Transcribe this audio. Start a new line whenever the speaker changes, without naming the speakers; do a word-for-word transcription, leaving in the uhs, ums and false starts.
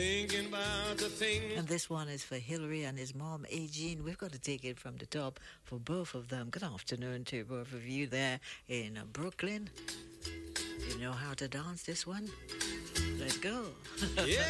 Thinking about the thing.
And this one is for Hillary and his mom, A. Jean. We've got to take it from the top for both of them. Good afternoon to both of you there in uh, Brooklyn. You know how to dance this one? Let's go.
Yeah.